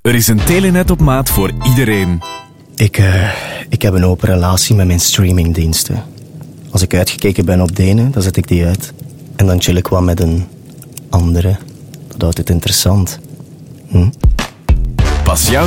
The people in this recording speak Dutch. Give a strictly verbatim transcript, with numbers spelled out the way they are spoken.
Er is een telenet op maat voor iedereen. Ik, uh, ik heb een open relatie met mijn streamingdiensten. Als ik uitgekeken ben op de ene, dan zet ik die uit. En dan chill ik wat met een andere. Dat houdt het interessant. Hm? Pas jouw